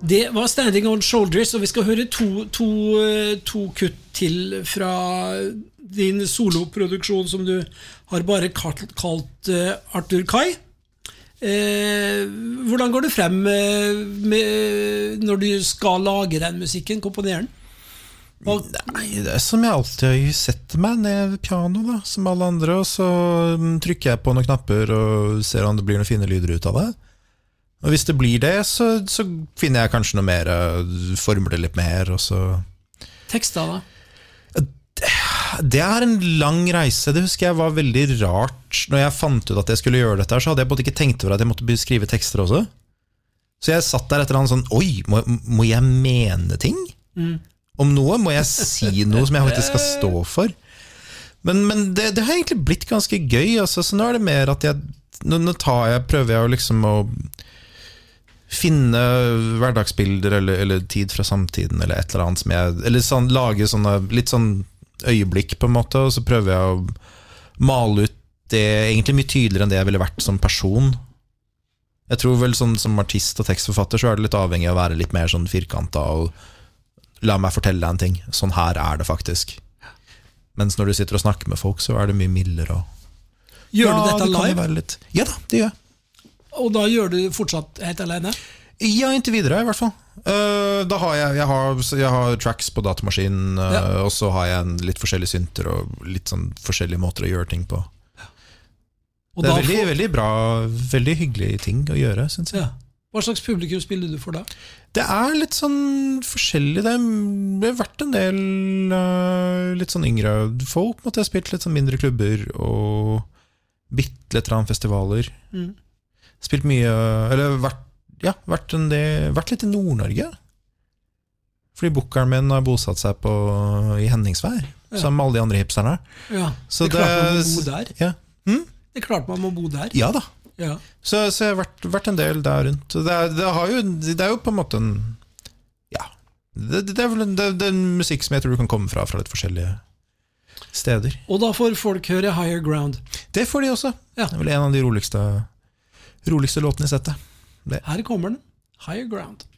Det var Standing on Shoulders, og vi skal høre to kutt til fra din soloproduksjon som du har bare kalt Arthur Kai. Hvordan går du frem når du skal lage den musikken, komponere den? Nei, det som jeg alltid har sett meg ned ved piano da, som alle andre, og så trykker jeg på noen knapper og ser om det blir noen fine lyder ut av det. Og hvis det blir det, så finner jeg kanskje noe mer, former det litt mer, og så... Tekster da? Det en lang reise. Det husker jeg var veldig rart. Når jeg fant ut at jeg skulle gjøre dette, så hadde jeg både ikke tenkt over at jeg måtte skrive tekster også. Så jeg satt der etter en sånn, oi, må jeg mene ting? Om noe må jeg si noe som jeg faktisk skal stå for. Men det har egentlig blitt ganske gøy, altså. Så nå det mer at nå prøver jeg liksom å finne hverdagsbilder eller tid fra samtiden eller et eller annet som eller sånn, lage sånne, litt sånn øyeblikk på en måte, og så prøver jeg å male ut det egentlig mye tydeligere enn det jeg ville vært som person. Jeg tror vel som artist og tekstforfatter så det litt avhengig av å være litt mer sånn firkantet og la meg fortelle deg en ting. Sånn her det faktisk. Mens når du sitter og snakker med folk, så det mye mildere. Gjør du dette live? Ja da, det gjør jeg. Og da gjør du fortsatt helt alene? Ja, inntil videre i hvert fall. Da har jeg har tracks på datamaskinen, og så har jeg litt forskjellige synter og litt sånn forskjellige måter å gjøre ting på. Og det veldig bra, veldig hyggelige ting å gjøre, synes jeg. Ja. Hva slags publikum spiller du for da? Det litt sånn forskjellig. Det har vært en del litt sånn yngre folk. Måtte jeg spilt litt sånn mindre klubber og bitte litt festivaler. Spilt mye, eller vært litt i Nord-Norge. Fordi bookeren min har bosatt seg i Henningsvær, sammen med alle de andre hipsterne. Ja, så det klart man må bo der. Ja. Det klart man må bo der. Ja da. Ja. Så jeg har vært en del der rundt. Det jo på en måte det vel musikk som jeg tror du kan komme fra litt forskjellige steder. Og da får folk høre Higher Ground. Det får de også. Ja. Det vel en av de roligste låtene i settet. Her kommer den, Higher Ground.